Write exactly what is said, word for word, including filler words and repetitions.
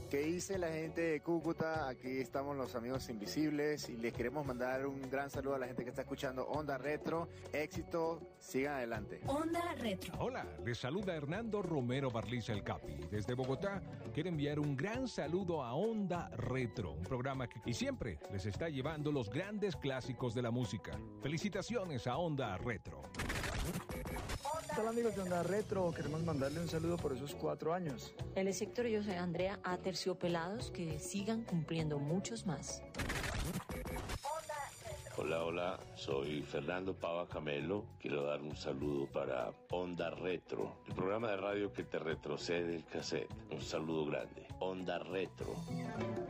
¿Qué dice la gente de Cúcuta? Aquí estamos los amigos invisibles y les queremos mandar un gran saludo a la gente que está escuchando Onda Retro. Éxito, sigan adelante. Onda Retro. Hola, les saluda Hernando Romero Barliza el Capi. Desde Bogotá quiero enviar un gran saludo a Onda Retro, un programa que y siempre les está llevando los grandes clásicos de la música. Felicitaciones a Onda Retro. Hola amigos de Onda Retro, queremos mandarle un saludo por esos cuatro años. Él es Héctor y yo soy Andrea, Aterciopelados, que sigan cumpliendo muchos más. Hola, hola, soy Fernando Pava Camelo. Quiero dar un saludo para Onda Retro, el programa de radio que te retrocede el cassette. Un saludo grande. Onda Retro.